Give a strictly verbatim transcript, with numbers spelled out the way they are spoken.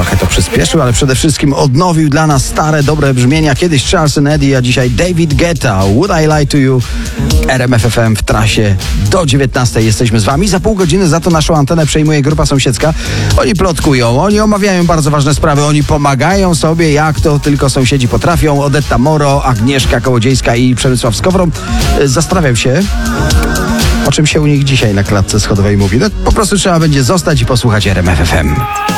trochę to przyspieszył, ale przede wszystkim odnowił dla nas stare, dobre brzmienia. Kiedyś Charles and Eddie, a dzisiaj David Guetta. Would I Lie to You? R M F F M w trasie do dziewiętnastej jesteśmy z wami. Za pół godziny za to naszą antenę przejmuje grupa sąsiedzka. Oni plotkują, oni omawiają bardzo ważne sprawy, oni pomagają sobie, jak to tylko sąsiedzi potrafią. Odetta Moro, Agnieszka Kołodziejska i Przemysław Skowron. Zastanawiam się, o czym się u nich dzisiaj na klatce schodowej mówi. No, po prostu trzeba będzie zostać i posłuchać R M F F M.